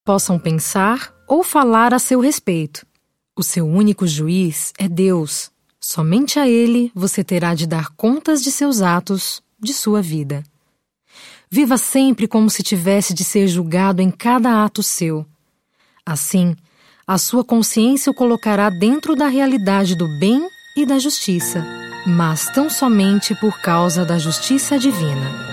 possam pensar ou falar a seu respeito. O seu único juiz é Deus. Somente a Ele você terá de dar contas de seus atos, de sua vida. Viva sempre como se tivesse de ser julgado em cada ato seu. Assim, a sua consciência o colocará dentro da realidade do bem e da justiça, mas tão somente por causa da justiça divina.